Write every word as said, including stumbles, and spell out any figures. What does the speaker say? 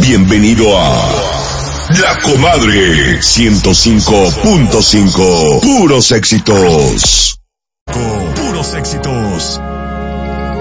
Bienvenido a La Comadre ciento cinco punto cinco. Puros éxitos. Puros éxitos.